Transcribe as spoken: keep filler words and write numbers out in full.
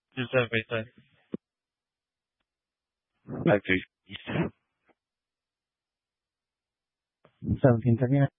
Just have my time. Like to seventeen thirty nine.